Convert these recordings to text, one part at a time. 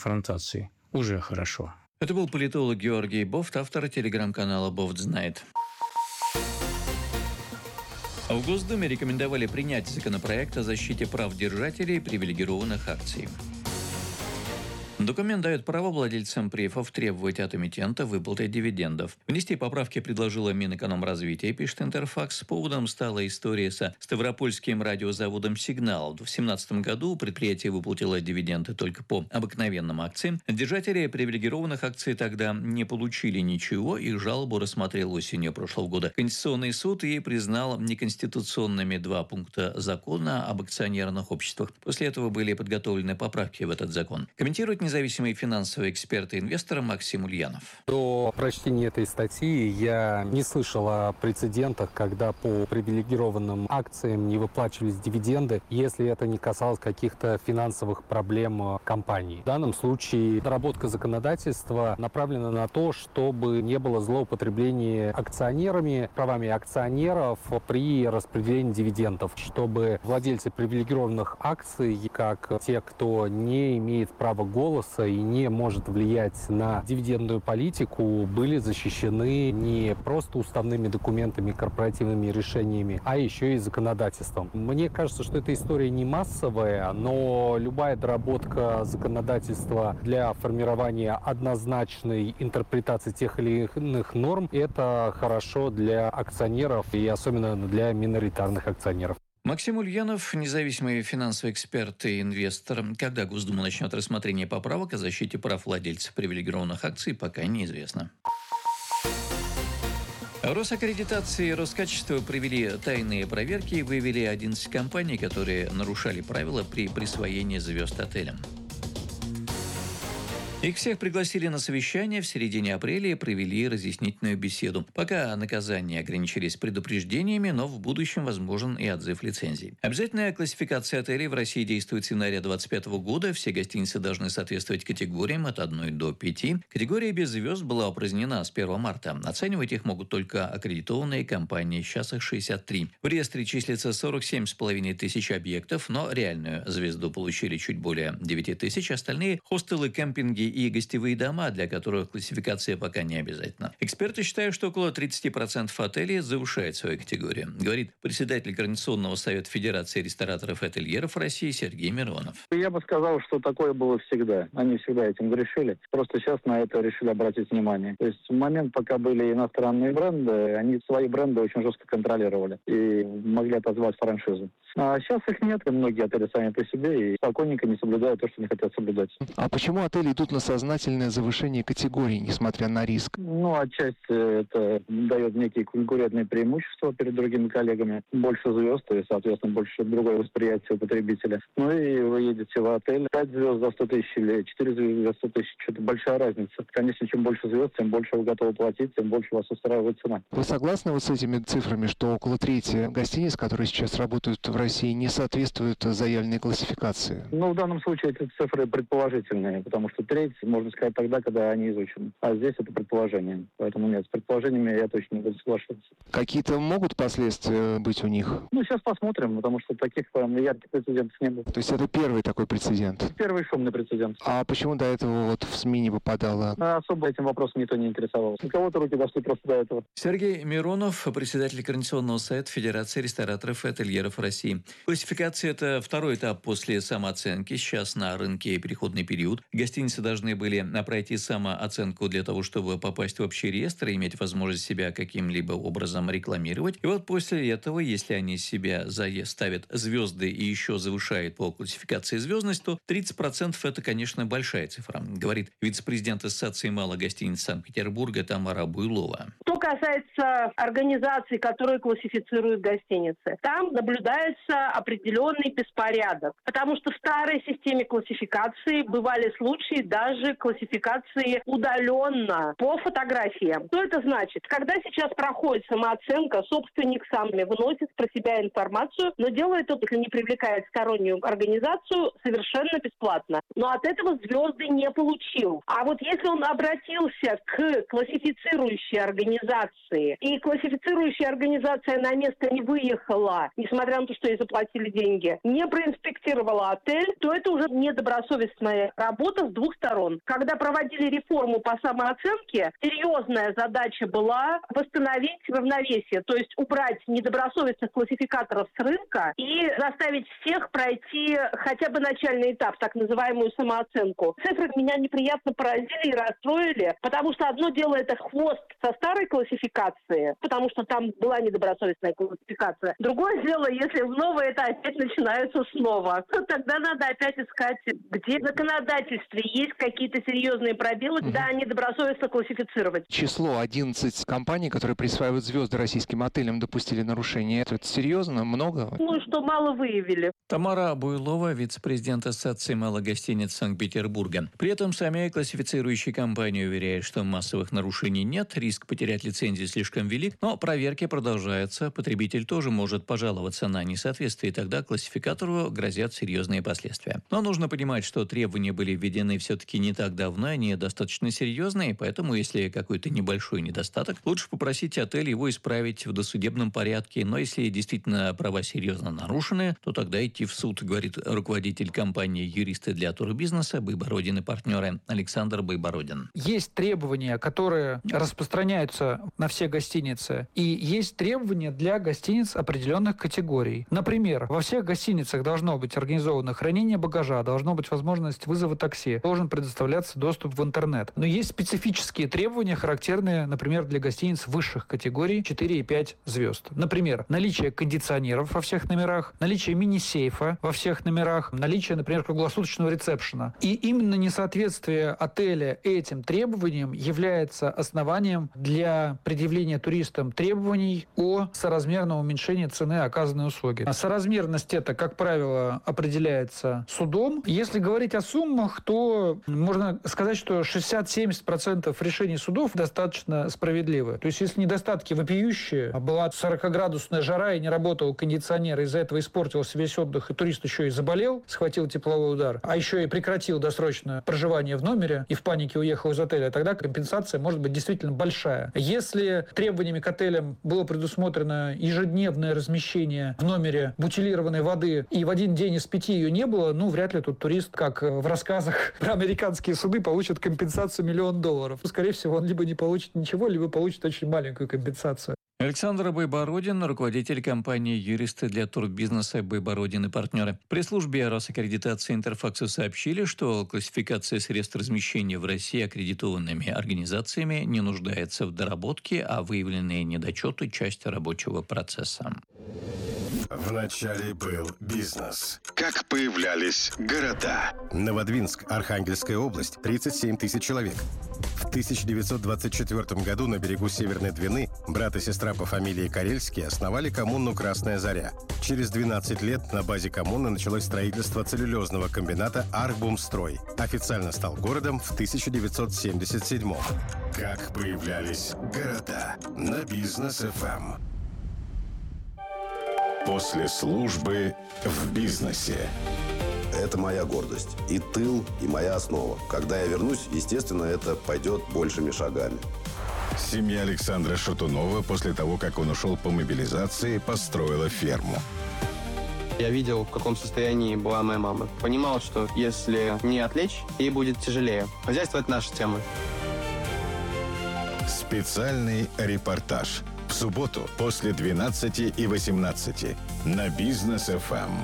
конфронтации. Уже хорошо. Это был политолог Георгий Бофт, автор телеграм-канала «Бофт знает». В Госдуме рекомендовали принять законопроект о защите прав держателей привилегированных акций. Документ дает право владельцам префов требовать от эмитента выплаты дивидендов. Внести поправки предложила Минэкономразвития, пишет Интерфакс. Поводом стала история со ставропольским радиозаводом «Сигнал». В 2017 году предприятие выплатило дивиденды только по обыкновенным акциям. Держатели привилегированных акций тогда не получили ничего, и жалобу рассмотрел осенью прошлого года Конституционный суд и признал неконституционными 2 пункта закона об акционерных обществах. После этого были подготовлены поправки в этот закон. Комментирует независимый финансовый эксперт и инвестор Максим Ульянов. До прочтения этой статьи я не слышал о прецедентах, когда по привилегированным акциям не выплачивались дивиденды, если это не касалось каких-то финансовых проблем компании. В данном случае доработка законодательства направлена на то, чтобы не было злоупотребления акционерами, правами акционеров при распределении дивидендов, чтобы владельцы привилегированных акций, как те, кто не имеет права голоса и не может влиять на дивидендную политику, были защищены не просто уставными документами, корпоративными решениями, а еще и законодательством. Мне кажется, что эта история не массовая, но любая доработка законодательства для формирования однозначной интерпретации тех или иных норм – это хорошо для акционеров и особенно для миноритарных акционеров. Максим Ульянов, независимый финансовый эксперт и инвестор. Когда Госдума начнет рассмотрение поправок о защите прав владельцев привилегированных акций, пока неизвестно. Росаккредитация и Роскачество провели тайные проверки и выявили 11 компаний, которые нарушали правила при присвоении звезд отелям. Их всех пригласили на совещание в середине апреля и провели разъяснительную беседу. Пока наказания ограничились предупреждениями, но в будущем возможен и отзыв лицензий. Обязательная классификация отелей в России действует с января 2025 года. Все гостиницы должны соответствовать категориям от 1 до 5. Категория без звезд была упразднена с 1 марта. Оценивать их могут только аккредитованные компании. Сейчас их 63. В реестре числится 47,5 тысяч объектов, но реальную звезду получили чуть более 9 тысяч. Остальные – хостелы, кемпинги и гостевые дома, для которых классификация пока не обязательна. Эксперты считают, что около 30% отелей завышает свою категорию, говорит председатель Координационного совета Федерации рестораторов и ательеров России Сергей Миронов. Я бы сказал, что такое было всегда. Они всегда этим грешили. Просто сейчас на это решили обратить внимание. То есть в момент, пока были иностранные бренды, они свои бренды очень жестко контролировали и могли отозвать франшизу. А сейчас их нет, и многие отели сами по себе и спокойненько не соблюдают то, что не хотят соблюдать. А почему отели идут на сознательное завышение категории, несмотря на риск? Отчасти это дает некие конкурентные преимущества перед другими коллегами. Больше звезд и, соответственно, больше другое восприятие у потребителя. И вы едете в отель, 5 звезд за 100 тысяч или 4 звезды за 100 тысяч. Это большая разница. Конечно, чем больше звезд, тем больше вы готовы платить, тем больше вас устраивает цена. Вы согласны с этими цифрами, что около трети гостиниц, которые сейчас работают в России, не соответствуют заявленной классификации? В данном случае эти цифры предположительные, потому что треть, можно сказать, тогда, когда они изучены. А здесь это предположение. Поэтому нет, с предположениями я точно не буду соглашаться. Какие-то могут последствия быть у них? Сейчас посмотрим, потому что таких ярких прецедентов не было. То есть это первый такой прецедент? Первый шумный прецедент. А почему до этого в СМИ не попадало? Особо этим вопросом никто не интересовался. У кого-то руки дошли просто до этого. Сергей Миронов, председатель Координационного совета Федерации рестораторов и ательеров России. Классификация – это второй этап после самооценки. Сейчас на рынке переходный период. Гостиницы должны были пройти самооценку для того, чтобы попасть в общий реестр и иметь возможность себя каким-либо образом рекламировать. И вот после этого, если они себя ставят звезды и еще завышают по классификации звездность, то 30% – это, конечно, большая цифра, говорит вице-президент Ассоциации малых гостиниц Санкт-Петербурга Тамара Буйлова. Что касается организаций, которые классифицируют гостиницы, там наблюдается определенный беспорядок, потому что в старой системе классификации бывали случаи даже классификации удаленно по фотографиям. Что это значит? Когда сейчас проходит самооценка, собственник сам выносит про себя информацию, но делает это, если не привлекает стороннюю организацию, совершенно бесплатно. Но от этого звезды не получил. А вот если он обратился к классифицирующей организации, организации, и классифицирующая организация на место не выехала, несмотря на то, что ей заплатили деньги, не проинспектировала отель, то это уже недобросовестная работа с двух сторон. Когда проводили реформу по самооценке, серьезная задача была восстановить равновесие, то есть убрать недобросовестных классификаторов с рынка и заставить всех пройти хотя бы начальный этап, так называемую самооценку. Цифры меня неприятно поразили и расстроили, потому что одно дело это хвост со старой классификации, потому что там была недобросовестная классификация. Другое дело, если новое это опять начинается снова, то тогда надо опять искать, где в законодательстве есть какие-то серьезные пробелы, да, недобросовестно классифицировать. Число 11 компаний, которые присваивают звезды российским отелям, допустили нарушение. Это серьезно? Много? Думаю, что мало выявили. Тамара Буйлова, вице-президент Ассоциации малых гостиниц Санкт-Петербурга. При этом сами классифицирующие компании уверяют, что массовых нарушений нет, риск потерять лицензию слишком велик, но проверки продолжаются. Потребитель тоже может пожаловаться на несоответствие, и тогда классификатору грозят серьезные последствия. Но нужно понимать, что требования были введены все-таки не так давно, они достаточно серьезные, поэтому если какой-то небольшой недостаток, лучше попросить отель его исправить в досудебном порядке. Но если действительно права серьезно нарушены, то тогда идти в суд, говорит руководитель компании «Юристы для турбизнеса» Байбородин и партнеры Александр Байбородин. Есть требования, которые распространяются на все гостиницы, и есть требования для гостиниц определенных категорий. Например, во всех гостиницах должно быть организовано хранение багажа, должна быть возможность вызова такси, должен предоставляться доступ в интернет. Но есть специфические требования, характерные, например, для гостиниц высших категорий 4 и 5 звезд. Например, наличие кондиционеров во всех номерах, наличие мини-сейфа во всех номерах, наличие, например, круглосуточного ресепшена. И именно несоответствие отеля этим требованиям является основанием для предъявления туристам требований о соразмерном уменьшении цены оказанной услуги. Соразмерность это, как правило, определяется судом. Если говорить о суммах, то можно сказать, что 60-70% решений судов достаточно справедливы. То есть, если недостатки вопиющие, была 40-градусная жара и не работал кондиционер, из-за этого испортился весь отдых, и турист еще и заболел, схватил тепловой удар, а еще и прекратил досрочное проживание в номере и в панике уехал из отеля, тогда компенсация может быть действительно большая. Если требованиями к отелям было предусмотрено ежедневное размещение в номере бутилированной воды, и в один день из 5 ее не было, вряд ли тут турист, как в рассказах про американские суды, получит компенсацию $1 миллион. Скорее всего, он либо не получит ничего, либо получит очень маленькую компенсацию. Александр Байбородин, руководитель компании «Юристы для турбизнеса» Байбородин и партнеры. При службе Росаккредитации Интерфаксу сообщили, что классификация средств размещения в России аккредитованными организациями не нуждается в доработке, а выявленные недочеты – часть рабочего процесса. Вначале был бизнес. Как появлялись города? Новодвинск, Архангельская область, 37 тысяч человек. В 1924 году на берегу Северной Двины брат и сестра по фамилии Карельские основали коммуну «Красная Заря». Через 12 лет на базе коммуны началось строительство целлюлезного комбината «Архбумстрой». Официально стал городом в 1977. Как появлялись города? На Бизнес-ФМ. После службы в бизнесе. Это моя гордость. И тыл, и моя основа. Когда я вернусь, естественно, это пойдет большими шагами. Семья Александра Шатунова после того, как он ушел по мобилизации, построила ферму. Я видел, в каком состоянии была моя мама. Понимал, что если не отвлечь, ей будет тяжелее. Хозяйство – это наша тема. Специальный репортаж. В субботу после 12 и 18 на Бизнес-ФМ.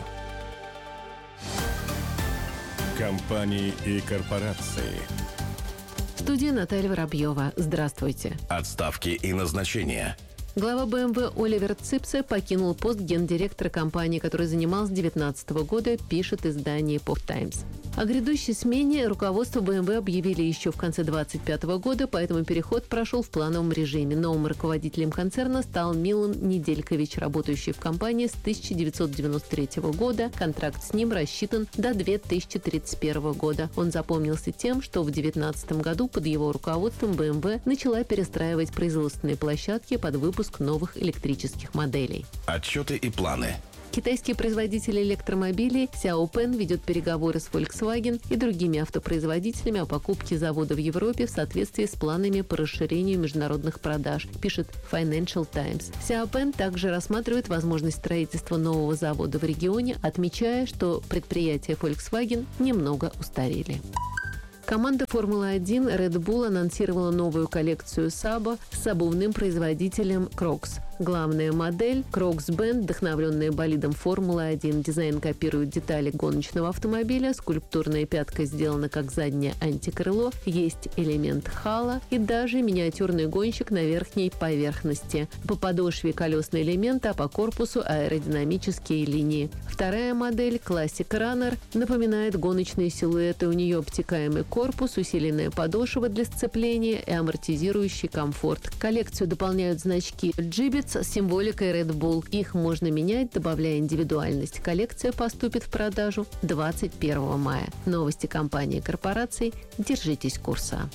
Компании и корпорации. Студия Наталья Воробьева. Здравствуйте. Отставки и назначения. Глава БМВ Оливер Ципсе покинул пост гендиректора компании, который занимал с 2019 года, пишет издание Pop Times. О грядущей смене руководство БМВ объявили еще в конце 2025 года, поэтому переход прошел в плановом режиме. Новым руководителем концерна стал Милан Неделькович, работающий в компании с 1993 года. Контракт с ним рассчитан до 2031 года. Он запомнился тем, что в 2019 году под его руководством БМВ начала перестраивать производственные площадки под выпуск новых электрических моделей. Отчеты и планы. Китайский производитель электромобилей Xiaopeng ведет переговоры с Volkswagen и другими автопроизводителями о покупке завода в Европе в соответствии с планами по расширению международных продаж, пишет Financial Times. Xiaopeng также рассматривает возможность строительства нового завода в регионе, отмечая, что предприятия Volkswagen немного устарели. Команда Формулы-1 Red Bull анонсировала новую коллекцию Saba с обувным производителем Crocs. Главная модель Crocs Band, вдохновленная болидом Формулы-1. Дизайн копирует детали гоночного автомобиля, скульптурная пятка сделана как заднее антикрыло, есть элемент хала и даже миниатюрный гонщик на верхней поверхности. По подошве колесные элементы, а по корпусу аэродинамические линии. Вторая модель Classic Runner напоминает гоночные силуэты. У нее обтекаемый корпус, усиленная подошва для сцепления и амортизирующий комфорт. Коллекцию дополняют значки Gibbet с символикой Red Bull. Их можно менять, добавляя индивидуальность. Коллекция поступит в продажу 21 мая. Новости компании и корпораций. Держитесь курса.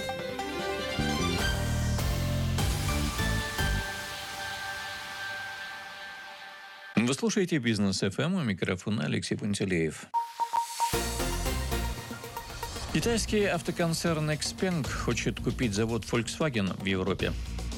Вы слушаете «Бизнес ФМ», у микрофона Алексей Пантелеев. Китайский автоконцерн XPeng хочет купить завод Volkswagen в Европе.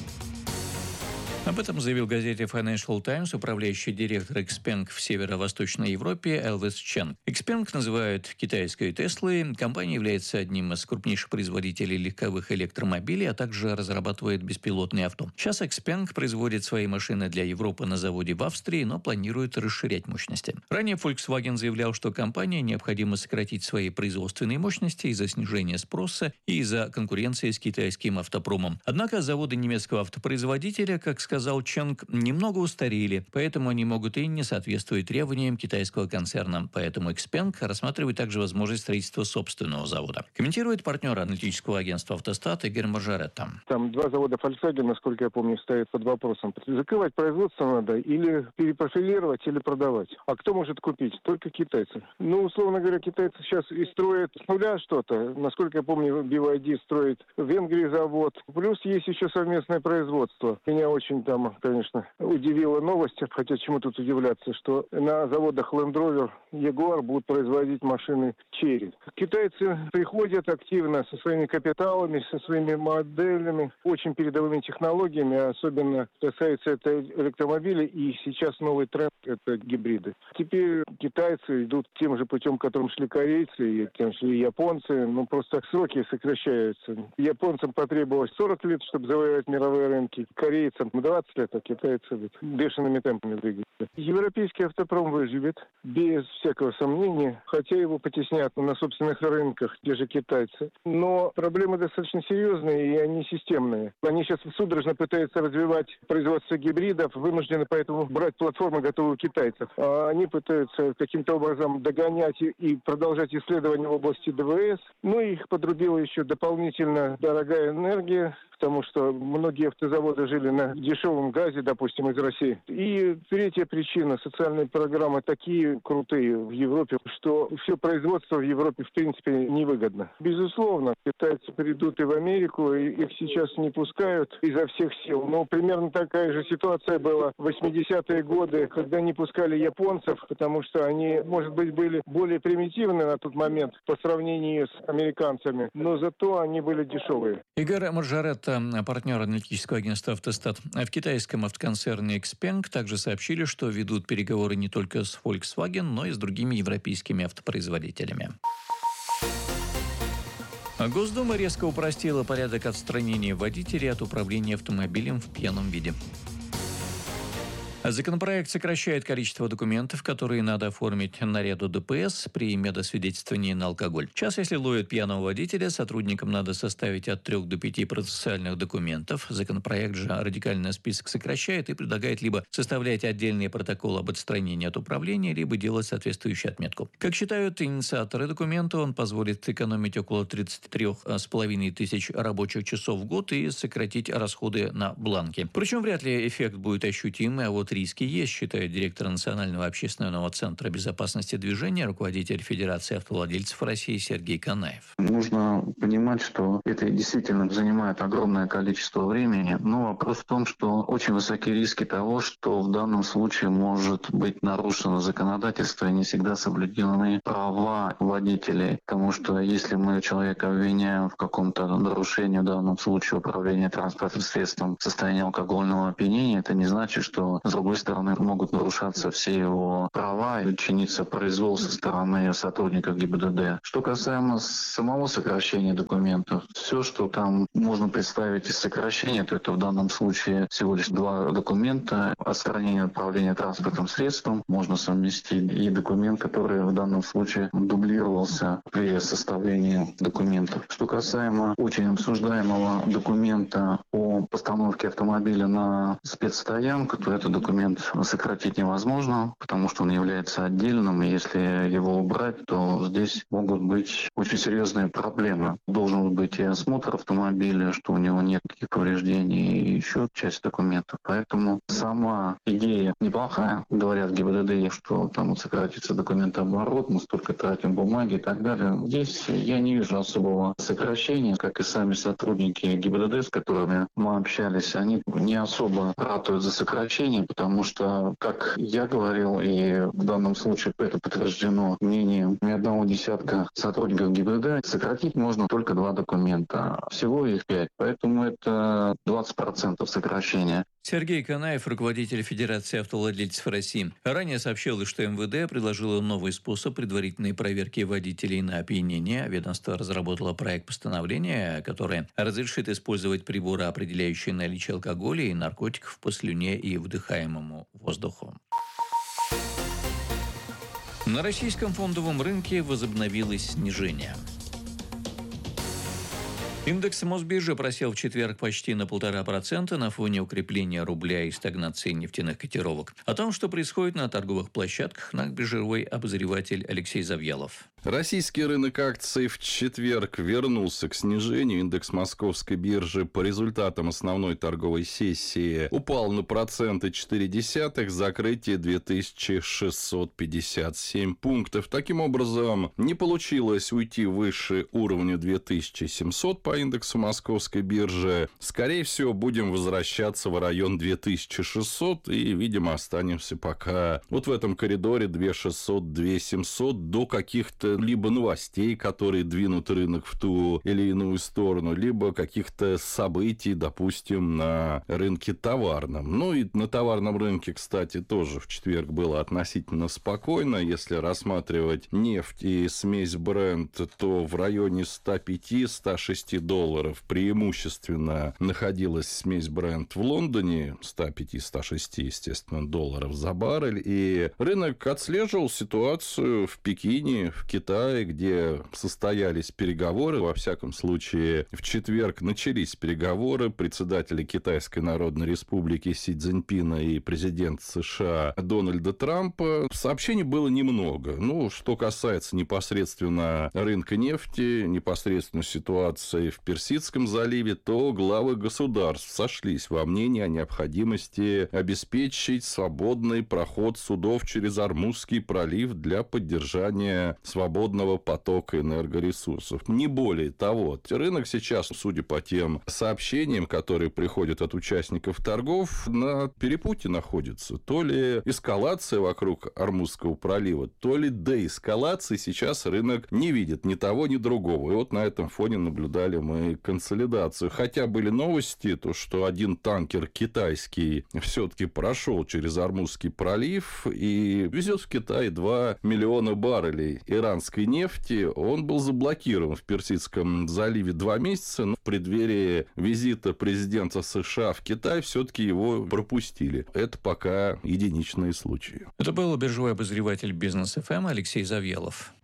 Об этом заявил газете Financial Times управляющий директор XPeng в Северо-Восточной Европе Элвис Чен. XPeng называют китайской Теслой. Компания является одним из крупнейших производителей легковых электромобилей, а также разрабатывает беспилотные авто. Сейчас XPeng производит свои машины для Европы на заводе в Австрии, но планирует расширять мощности. Ранее Volkswagen заявлял, что компании необходимо сократить свои производственные мощности из-за снижения спроса и из-за конкуренции с китайским автопромом. Однако заводы немецкого автопроизводителя, как сказал Ченг, немного устарели, поэтому они могут и не соответствовать требованиям китайского концерна. Поэтому XPeng рассматривает также возможность строительства собственного завода. Комментирует партнер аналитического агентства «Автостат» Игорь Маржаретта. Там два завода Volkswagen, насколько я помню, стоят под вопросом. Закрывать производство надо или перепрофилировать, или продавать. А кто может купить? Только китайцы. Условно говоря, китайцы сейчас и строят с нуля что-то. Насколько я помню, BYD строит в Венгрии завод. Плюс есть еще совместное производство. Меня очень там, конечно, удивила новость, хотя чему тут удивляться, что на заводах Land Rover, Jaguar будут производить машины Chery. Китайцы приходят активно со своими капиталами, со своими моделями, очень передовыми технологиями, особенно касается это электромобилей, и сейчас новый тренд – это гибриды. Теперь китайцы идут тем же путем, которым шли корейцы, и тем шли японцы, просто сроки сокращаются. Японцам потребовалось 40 лет, чтобы завоевать мировые рынки, корейцам 20 лет, а китайцы бешеными темпами двигаются. Европейский автопром выживет, без всякого сомнения, хотя его потеснят на собственных рынках, те же китайцы. Но проблемы достаточно серьезные, и они системные. Они сейчас судорожно пытаются развивать производство гибридов, вынуждены поэтому брать платформы, готовые у китайцев. А они пытаются каким-то образом догонять и продолжать исследования в области ДВС. Их подрубила еще дополнительно дорогая энергия, потому что многие автозаводы жили на дешевом газе, допустим, из России. И третья причина – социальные программы такие крутые в Европе, что все производство в Европе, в принципе, невыгодно. Безусловно, китайцы придут и в Америку, и их сейчас не пускают изо всех сил. Примерно такая же ситуация была в 80-е годы, когда не пускали японцев, потому что они, может быть, были более примитивны на тот момент по сравнению с американцами, но зато они были дешевые. Игорь Маржаретта, партнер аналитического агентства «Автостат». В китайском автоконцерне XPeng также сообщили, что ведут переговоры не только с Volkswagen, но и с другими европейскими автопроизводителями. Госдума резко упростила порядок отстранения водителей от управления автомобилем в пьяном виде. Законопроект сокращает количество документов, которые надо оформить наряду ДПС при медосвидетельствовании на алкоголь. Сейчас, если ловят пьяного водителя, сотрудникам надо составить от 3 до 5 процессуальных документов. Законопроект же радикально список сокращает и предлагает либо составлять отдельные протоколы об отстранении от управления, либо делать соответствующую отметку. Как считают инициаторы документа, он позволит сэкономить около 33,5 тысяч рабочих часов в год и сократить расходы на бланки. Причем вряд ли эффект будет ощутимый, а вот риски есть, считает директор Национального общественного центра безопасности движения, руководитель Федерации автовладельцев России Сергей Канаев. Нужно понимать, понимать, что это действительно занимает огромное количество времени. Но вопрос в том, что очень высоки риски того, что в данном случае может быть нарушено законодательство и не всегда соблюдены права водителей. Потому что если мы человека обвиняем в каком-то нарушении, в данном случае управления транспортным средством в состоянии алкогольного опьянения, это не значит, что с другой стороны могут нарушаться все его права и чиниться произвол со стороны сотрудников ГИБДД. Что касаемо самого сокращения документов, все, что там можно представить из сокращения, то это в данном случае всего лишь 2 документа. Отстранение управления транспортным средством можно совместить и документ, который в данном случае дублировался при составлении документов. Что касаемо очень обсуждаемого документа о постановке автомобиля на спецстоянку, то этот документ сократить невозможно, потому что он является отдельным, и если его убрать, то здесь могут быть очень серьезные проблемы. Должен быть и осмотр автомобиля, что у него нет никаких повреждений, и еще часть документов. Поэтому сама идея неплохая. Говорят ГИБДД, что там сократится документооборот, мы столько тратим бумаги и так далее. Здесь я не вижу особого сокращения, как и сами сотрудники ГИБДД, с которыми мы общались, они не особо ратуют за сокращение, потому что, как я говорил, и в данном случае это подтверждено мнением ни одного десятка сотрудников ГИБДД, сократить можно только 2 документа. Всего их 5, поэтому это 20% сокращения. Сергей Канаев, руководитель Федерации автовладельцев России. Ранее сообщилось, что МВД предложило новый способ предварительной проверки водителей на опьянение. Ведомство разработало проект постановления, которое разрешит использовать приборы, определяющие наличие алкоголя и наркотиков по слюне и вдыхаемому воздуху. На российском фондовом рынке возобновилось снижение. Индекс Мосбиржи просел в четверг почти на 1,5% на фоне укрепления рубля и стагнации нефтяных котировок. О том, что происходит на торговых площадках, наш биржевой обозреватель Алексей Завьялов. Российский рынок акций в четверг вернулся к снижению. Индекс Московской биржи по результатам основной торговой сессии упал на 0,4%, закрытие 2657 пунктов. Таким образом, не получилось уйти выше уровня 2700 по индексу Московской биржи. Скорее всего, будем возвращаться в район 2600 и, видимо, останемся пока вот в этом коридоре 2600-2700 до каких-то либо новостей, которые двинут рынок в ту или иную сторону, либо каких-то событий, допустим, на рынке товарном. Ну и на товарном рынке, кстати, тоже в четверг было относительно спокойно. Если рассматривать нефть и смесь Brent, то в районе 105-106 долларов преимущественно находилась смесь Brent в Лондоне, 105-106, естественно, долларов за баррель. И рынок отслеживал ситуацию в Пекине, в Китае, где состоялись переговоры. Во всяком случае, в четверг начались переговоры председателя Китайской Народной Республики Си Цзиньпина и президента США Дональда Трампа. Сообщений было немного. Ну, что касается непосредственно рынка нефти, непосредственно ситуации в Персидском заливе, то главы государств сошлись во мнении о необходимости обеспечить свободный проход судов через Ормузский пролив для поддержания свободного потока энергоресурсов. Не более того, рынок сейчас, судя по тем сообщениям, которые приходят от участников торгов, на перепутье находится. То ли эскалация вокруг Ормузского пролива, то ли деэскалации. Сейчас рынок не видит ни того, ни другого. И вот на этом фоне наблюдали мы консолидацию. Хотя были новости, то что один танкер китайский все-таки прошел через Ормузский пролив и везет в Китай 2 миллиона баррелей иранской нефти. Он был заблокирован в Персидском заливе 2 месяца, но в преддверии визита президента США в Китай все-таки его пропустили. Это пока единичные случаи. Это был биржевой обозреватель Бизнес ФМ Алексей Завьялов.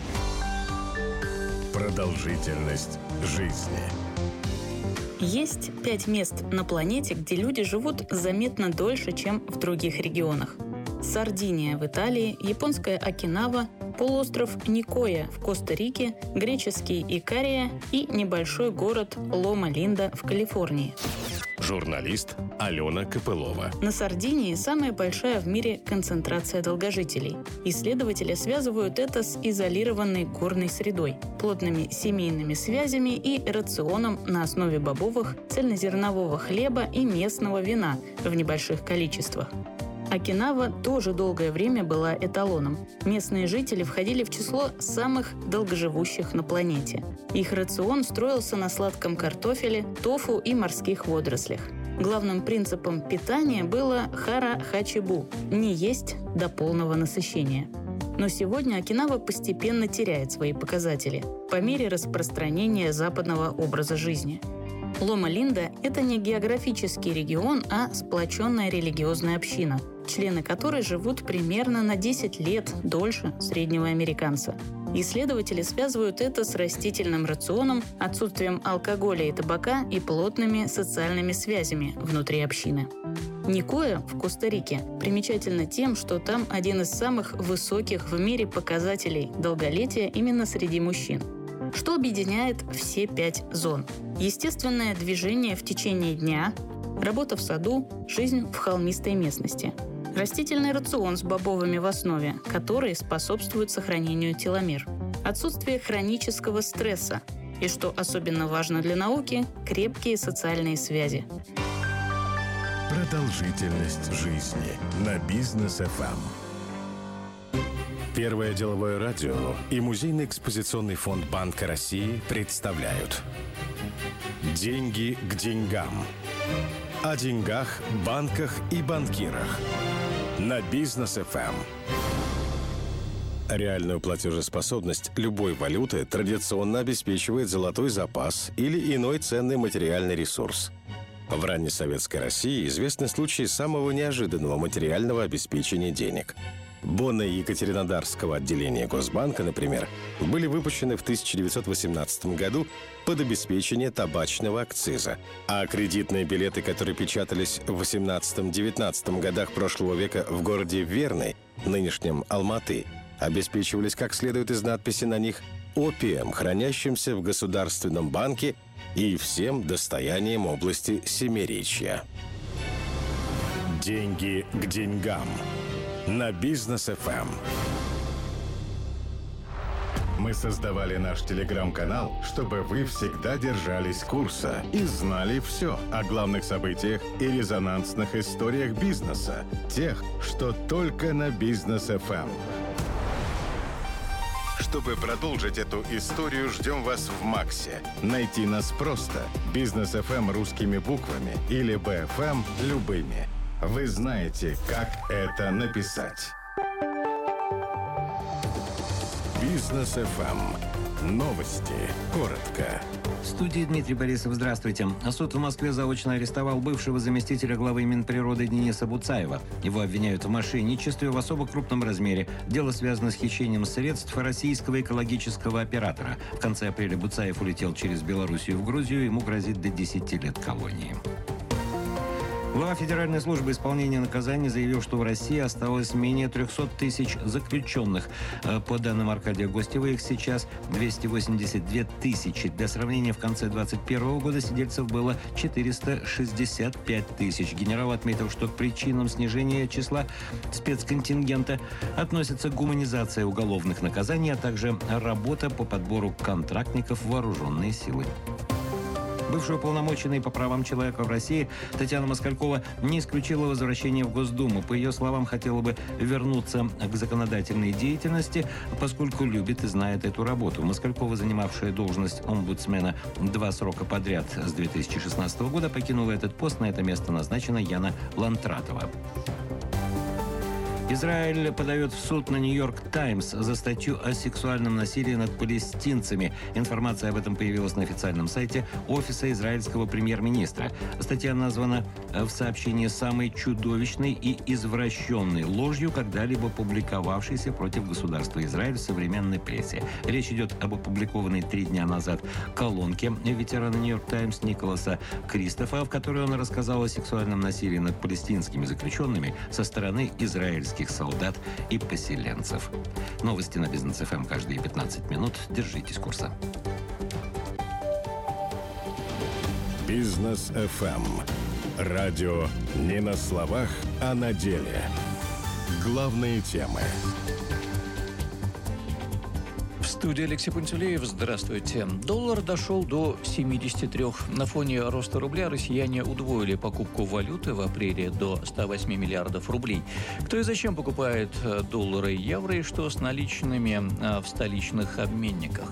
Продолжительность жизни. Есть 5 мест на планете, где люди живут заметно дольше, чем в других регионах. Сардиния в Италии, японская Окинава, полуостров Никоя в Коста-Рике, греческий Икария и небольшой город Лома-Линда в Калифорнии. Журналист Алена Копылова. На Сардинии самая большая в мире концентрация долгожителей. Исследователи связывают это с изолированной горной средой, плотными семейными связями и рационом на основе бобовых, цельнозернового хлеба и местного вина в небольших количествах. Окинава тоже долгое время была эталоном. Местные жители входили в число самых долгоживущих на планете. Их рацион строился на сладком картофеле, тофу и морских водорослях. Главным принципом питания было хара-хачибу – не есть до полного насыщения. Но сегодня Окинава постепенно теряет свои показатели по мере распространения западного образа жизни. Лома-Линда – это не географический регион, а сплоченная религиозная община, члены которой живут примерно на 10 лет дольше среднего американца. Исследователи связывают это с растительным рационом, отсутствием алкоголя и табака и плотными социальными связями внутри общины. Никоя в Коста-Рике примечательна тем, что там один из самых высоких в мире показателей долголетия именно среди мужчин. Что объединяет все 5 зон? Естественное движение в течение дня, работа в саду, жизнь в холмистой местности. Растительный рацион с бобовыми в основе, которые способствуют сохранению теломер. Отсутствие хронического стресса. И, что особенно важно для науки, крепкие социальные связи. Продолжительность жизни на Бизнес ФМ. Первое деловое радио и Музейный экспозиционный фонд Банка России представляют «Деньги к деньгам». О деньгах, банках и банкирах. На Бизнес ФМ. Реальную платежеспособность любой валюты традиционно обеспечивает золотой запас или иной ценный материальный ресурс. В раннесоветской России известны случаи самого неожиданного материального обеспечения денег. Боны Екатеринодарского отделения Госбанка, например, были выпущены в 1918 году под обеспечение табачного акциза, а кредитные билеты, которые печатались в 18-19 годах прошлого века в городе Верный, нынешнем Алматы, обеспечивались, как следует из надписи на них, опием, хранящимся в Государственном банке и всем достоянием области Семиречья. Деньги к деньгам. На Бизнес ФМ. Мы создавали наш телеграм-канал, чтобы вы всегда держались курса и знали все о главных событиях и резонансных историях бизнеса, тех, что только на Бизнес ФМ. Чтобы продолжить эту историю, ждем вас в Максе. Найти нас просто. Бизнес ФМ русскими буквами или БФМ любыми. Вы знаете, как это написать. Бизнес ФМ. Новости. Коротко. В студии Дмитрий Борисов. Здравствуйте. Суд в Москве заочно арестовал бывшего заместителя главы Минприроды Дениса Буцаева. Его обвиняют в мошенничестве в особо крупном размере. Дело связано с хищением средств российского экологического оператора. В конце апреля Буцаев улетел через Белоруссию в Грузию. Ему грозит до 10 лет колонии. Глава Федеральной службы исполнения наказаний заявил, что в России осталось менее 300 тысяч заключенных. По данным Аркадия Гостева, их сейчас 282 тысячи. Для сравнения, в конце 2021 года сидельцев было 465 тысяч. Генерал отметил, что к причинам снижения числа спецконтингента относятся гуманизация уголовных наказаний, а также работа по подбору контрактников в вооруженные силы. Бывшая уполномоченная по правам человека в России Татьяна Москалькова не исключила возвращение в Госдуму. По ее словам, хотела бы вернуться к законодательной деятельности, поскольку любит и знает эту работу. Москалькова, занимавшая должность омбудсмена 2 срока подряд с 2016 года, покинула этот пост. На это место назначена Яна Лантратова. Израиль подает в суд на «Нью-Йорк Таймс» за статью о сексуальном насилии над палестинцами. Информация об этом появилась на официальном сайте офиса израильского премьер-министра. Статья названа в сообщении самой чудовищной и извращенной ложью, когда-либо публиковавшейся против государства Израиль в современной прессе. Речь идет об опубликованной 3 дня назад колонке ветерана «Нью-Йорк Таймс» Николаса Кристофа, в которой он рассказал о сексуальном насилии над палестинскими заключенными со стороны израильских украинских солдат и поселенцев. Новости на Бизнес ФМ каждые 15 минут. Держитесь курса. Бизнес ФМ. Радио не на словах, а на деле. Главные темы. В студии Алексей Пантелеев. Здравствуйте. Доллар дошел до 73. На фоне роста рубля россияне удвоили покупку валюты в апреле до 108 миллиардов рублей. Кто и зачем покупает доллары и евро, и что с наличными в столичных обменниках?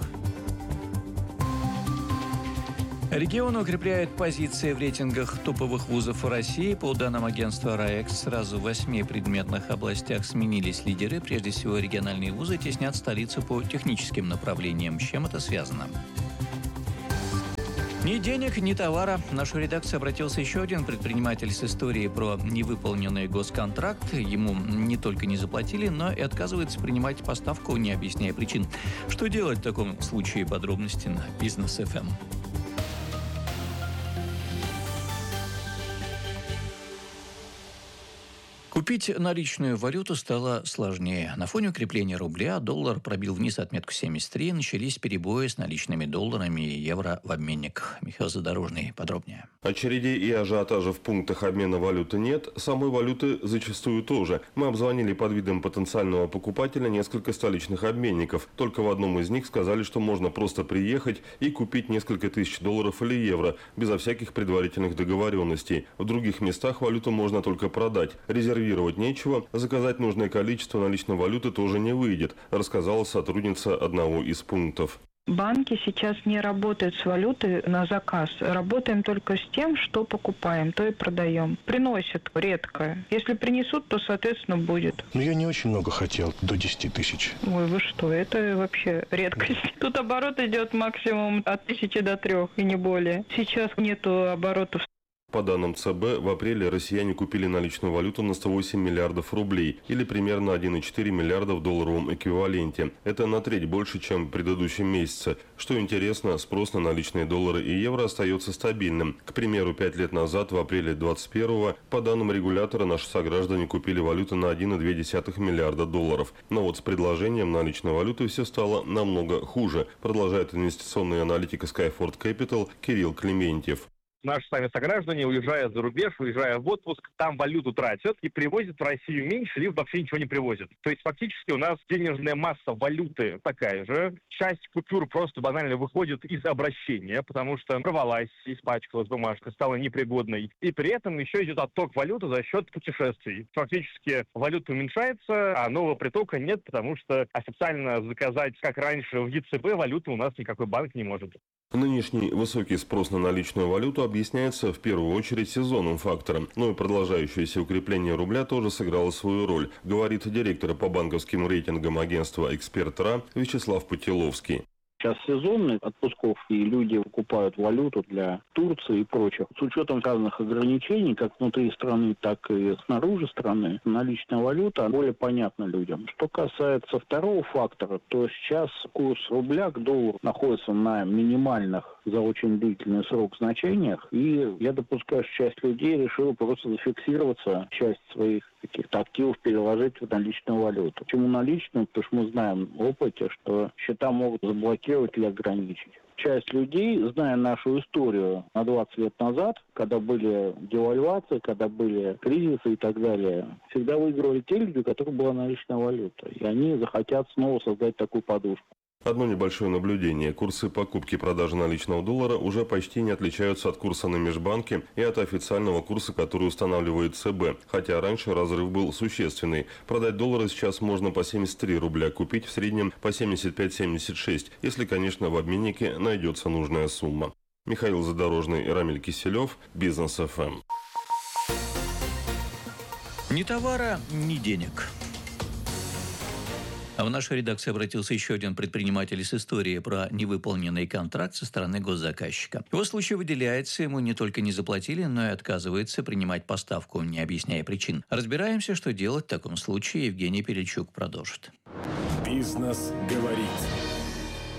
Регион укрепляет позиции в рейтингах топовых вузов России. По данным агентства РАЭКС, сразу в 8 предметных областях сменились лидеры. Прежде всего, региональные вузы теснят столицу по техническим направлениям. С чем это связано? Ни денег, ни товара. В нашу редакцию обратился еще один предприниматель с историей про невыполненный госконтракт. Ему не только не заплатили, но и отказывается принимать поставку, не объясняя причин. Что делать в таком случае? Подробности на Бизнес ФМ. Купить наличную валюту стало сложнее. На фоне укрепления рубля доллар пробил вниз отметку 73, начались перебои с наличными долларами и евро в обменниках. Михаил Задорожный подробнее. Очередей и ажиотажа в пунктах обмена валюты нет, самой валюты зачастую тоже. Мы обзвонили под видом потенциального покупателя несколько столичных обменников. Только в одном из них сказали, что можно просто приехать и купить несколько тысяч долларов или евро, безо всяких предварительных договоренностей. В других местах валюту можно только продать. Резервировать нечего, заказать нужное количество наличной валюты тоже не выйдет, рассказала сотрудница одного из пунктов. Банки сейчас не работают с валютой на заказ. Работаем только с тем, что покупаем, то и продаем. Приносят редко. Если принесут, то, соответственно, будет. Но я не очень много хотел, до 10 тысяч. Ой, вы что, это вообще редкость. Тут оборот идет максимум от 1000 до 3 и не более. Сейчас нету оборотов. По данным ЦБ, в апреле россияне купили наличную валюту на 108 миллиардов рублей, или примерно 1,4 миллиарда в долларовом эквиваленте. Это на треть больше, чем в предыдущем месяце. Что интересно, спрос на наличные доллары и евро остается стабильным. К примеру, 5 лет назад, в апреле 2021, по данным регулятора, наши сограждане купили валюту на 1,2 миллиарда долларов. Но вот с предложением наличной валюты все стало намного хуже, продолжает инвестиционный аналитик Skyford Capital Кирилл Клементьев. Наши сами сограждане, уезжая за рубеж, уезжая в отпуск, там валюту тратят и привозят в Россию меньше, либо вообще ничего не привозят. То есть фактически у нас денежная масса валюты такая же. Часть купюр просто банально выходит из обращения, потому что порвалась, испачкалась бумажка, стала непригодной. И при этом еще идет отток валюты за счет путешествий. Фактически валюта уменьшается, а нового притока нет, потому что официально заказать, как раньше, в ЕЦБ валюту у нас никакой банк не может. Нынешний высокий спрос на наличную валюту объясняется в первую очередь сезонным фактором, но и продолжающееся укрепление рубля тоже сыграло свою роль, говорит директор по банковским рейтингам агентства «Эксперт РА» Вячеслав Путиловский. Сейчас сезонный отпусков, и люди покупают валюту для Турции и прочих. С учетом разных ограничений, как внутри страны, так и снаружи страны, наличная валюта более понятна людям. Что касается второго фактора, то сейчас курс рубля к доллару находится на минимальных за очень длительный срок значениях, и я допускаю, что часть людей решила просто зафиксироваться, часть своих каких-то активов переложить в наличную валюту. Почему наличную? Потому что мы знаем в опыте, что счета могут заблокировать или ограничить. Часть людей, зная нашу историю на 20 лет назад, когда были девальвации, когда были кризисы и так далее, всегда выигрывали те люди, у которых была наличная валюта. И они захотят снова создать такую подушку. Одно небольшое наблюдение. Курсы покупки и продажи наличного доллара уже почти не отличаются от курса на межбанке и от официального курса, который устанавливает ЦБ. Хотя раньше разрыв был существенный. Продать доллары сейчас можно по 73 рубля, купить в среднем по 75-76, если, конечно, в обменнике найдется нужная сумма. Михаил Задорожный и Рамиль Киселев, Бизнес ФМ. Ни товара, ни денег. А в нашу редакцию обратился еще один предприниматель с историей про невыполненный контракт со стороны госзаказчика. Его случай выделяется, ему не только не заплатили, но и отказывается принимать поставку, не объясняя причин. Разбираемся, что делать в таком случае. Евгений Перельчук продолжит. Бизнес говорит.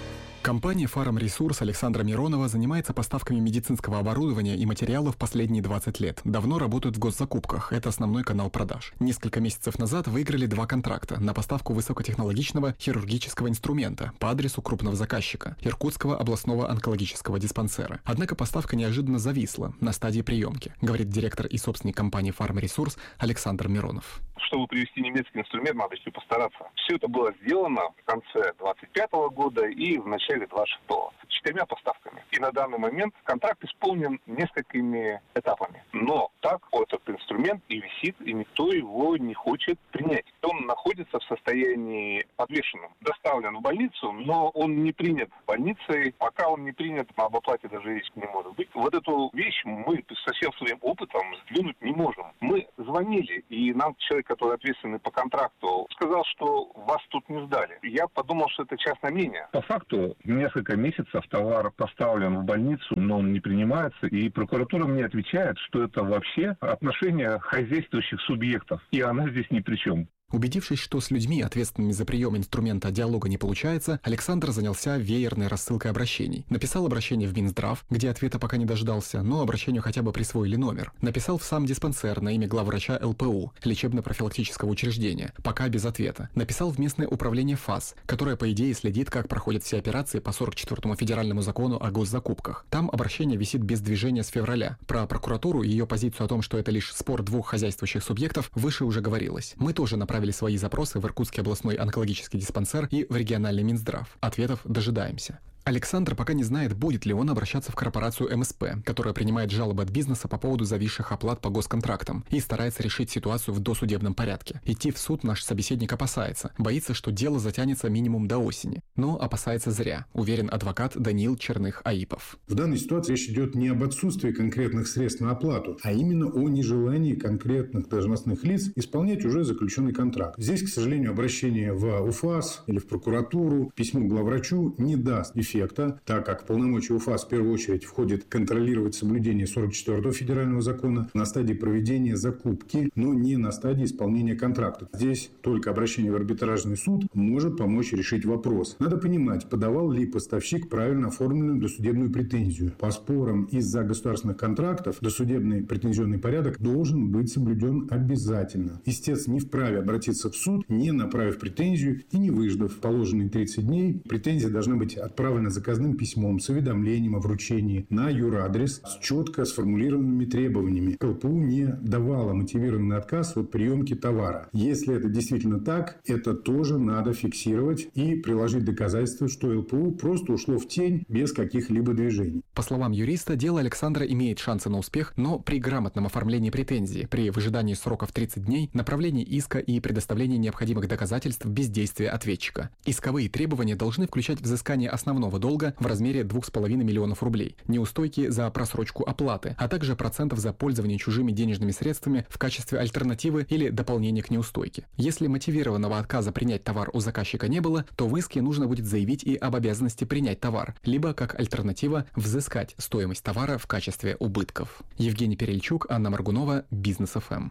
Компания «Фарм Ресурс» Александра Миронова занимается поставками медицинского оборудования и материалов последние 20 лет. Давно работают в госзакупках. Это основной канал продаж. Несколько месяцев назад выиграли 2 контракта на поставку высокотехнологичного хирургического инструмента по адресу крупного заказчика – Иркутского областного онкологического диспансера. Однако поставка неожиданно зависла на стадии приемки, говорит директор и собственник компании «Фарм Ресурс» Александр Миронов. Чтобы привезти немецкий инструмент, надо еще постараться. Все это было сделано в конце 2025 года и в начале 2026. 4 поставками. И на данный момент контракт исполнен несколькими этапами. Но так этот инструмент и висит, и никто его не хочет принять. Он находится в состоянии подвешенном. Доставлен в больницу, но он не принят больницей. Пока он не принят, об оплате даже речи не может быть. Вот эту вещь мы со всем своим опытом сдвинуть не можем. Мы звонили, и нам человек, который ответственный по контракту, сказал, что вас тут не сдали. Я подумал, что это частное мнение. По факту, несколько месяцев товар поставлен в больницу, но он не принимается, и прокуратура мне отвечает, что это вообще отношение хозяйствующих субъектов, и она здесь ни при чем. Убедившись, что с людьми, ответственными за прием инструмента, диалога не получается, Александр занялся веерной рассылкой обращений. Написал обращение в Минздрав, где ответа пока не дождался, но обращению хотя бы присвоили номер. Написал в сам диспансер на имя главврача ЛПУ, лечебно-профилактического учреждения, пока без ответа. Написал в местное управление ФАС, которое, по идее, следит, как проходят все операции по 44-му федеральному закону о госзакупках. Там обращение висит без движения с февраля. Про прокуратуру и ее позицию о том, что это лишь спор 2 хозяйствующих субъектов, выше уже говорилось. Мы тоже направили свои запросы в Иркутский областной онкологический диспансер и в региональный Минздрав. Ответов дожидаемся. Александр пока не знает, будет ли он обращаться в корпорацию МСП, которая принимает жалобы от бизнеса по поводу зависших оплат по госконтрактам и старается решить ситуацию в досудебном порядке. Идти в суд наш собеседник опасается. Боится, что дело затянется минимум до осени. Но опасается зря, уверен адвокат Даниил Черных-Аипов. В данной ситуации речь идет не об отсутствии конкретных средств на оплату, а именно о нежелании конкретных должностных лиц исполнять уже заключенный контракт. Здесь, к сожалению, обращение в УФАС или в прокуратуру, письмо главврачу не даст эффекта, так как в полномочия УФАС в первую очередь входит контролировать соблюдение 44-го федерального закона на стадии проведения закупки, но не на стадии исполнения контракта. Здесь только обращение в арбитражный суд может помочь решить вопрос. Надо понимать, подавал ли поставщик правильно оформленную досудебную претензию. По спорам из-за государственных контрактов досудебный претензионный порядок должен быть соблюден обязательно. Истец не вправе обратиться в суд, не направив претензию и не выждав положенные 30 дней. Претензия должна быть отправлена заказным письмом с уведомлением о вручении на юрадрес с четко сформулированными требованиями. ЛПУ не давала мотивированный отказ от приемки товара. Если это действительно так, это тоже надо фиксировать и приложить доказательства, что ЛПУ просто ушло в тень без каких-либо движений. По словам юриста, дело Александра имеет шансы на успех, но при грамотном оформлении претензии, при выжидании сроков 30 дней, направлении иска и предоставлении необходимых доказательств без действия ответчика. Исковые требования должны включать взыскание основного долга в размере 2,5 миллионов рублей, неустойки за просрочку оплаты, а также процентов за пользование чужими денежными средствами в качестве альтернативы или дополнения к неустойке. Если мотивированного отказа принять товар у заказчика не было, то в иске нужно будет заявить и об обязанности принять товар, либо как альтернатива взыскать стоимость товара в качестве убытков. Евгений Перельчук, Анна Маргунова, Бизнес ФМ.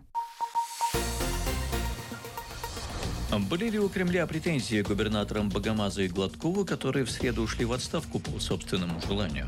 Были ли у Кремля претензии к губернаторам Богомазу и Гладкову, которые в среду ушли в отставку по собственному желанию?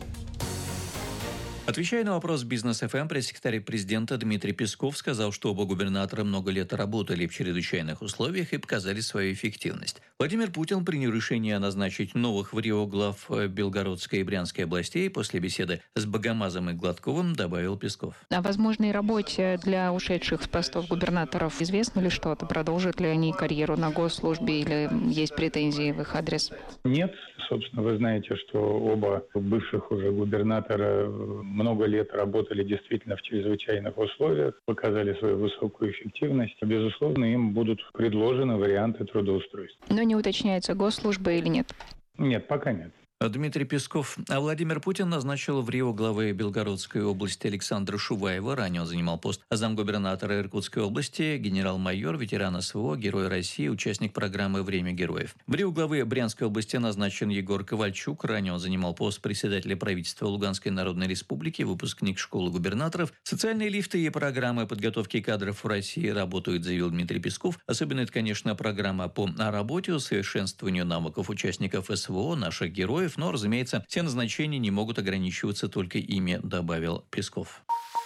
Отвечая на вопрос Бизнес ФМ, пресс-секретарь президента Дмитрий Песков сказал, что оба губернатора много лет работали в чрезвычайных условиях и показали свою эффективность. Владимир Путин принял решение назначить новых в Рио глав Белгородской и Брянской областей. После беседы с Богомазом и Гладковым добавил Песков. О возможной работе для ушедших с постов губернаторов известно ли что-то? Продолжат ли они карьеру на госслужбе или есть претензии в их адрес? Нет. Собственно, вы знаете, что оба бывших уже губернатора много лет работали действительно в чрезвычайных условиях, показали свою высокую эффективность. Безусловно, им будут предложены варианты трудоустройства. Но не уточняется, госслужба или нет? Нет, пока нет. Дмитрий Песков. А Владимир Путин назначил в Рио главы Белгородской области Александра Шуваева. Ранее он занимал пост замгубернатора Иркутской области, генерал-майор, ветеран СВО, Герой России, участник программы «Время героев». В Рио главы Брянской области назначен Егор Ковальчук. Ранее он занимал пост председателя правительства Луганской Народной Республики, выпускник школы губернаторов. Социальные лифты и программы подготовки кадров в России работают, заявил Дмитрий Песков. Особенно это, конечно, программа по работе, усовершенствованию навыков участников СВО, наших героев. Но, разумеется, все назначения не могут ограничиваться только ими, добавил Песков.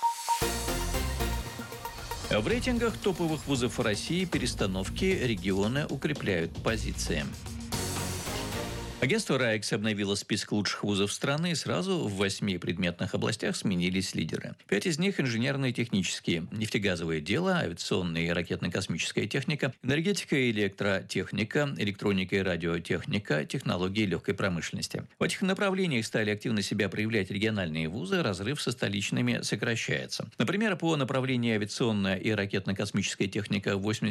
В рейтингах топовых вузов России перестановки регионы укрепляют позиции. Агентство РАЭКС обновило список лучших вузов страны, и сразу в 8 предметных областях сменились лидеры. 5 из них – инженерные и технические, нефтегазовое дело, авиационная и ракетно-космическая техника, энергетика и электротехника, электроника и радиотехника, технологии легкой промышленности. В этих направлениях стали активно себя проявлять региональные вузы, разрыв со столичными сокращается. Например, по направлению авиационная и ракетно-космическая техника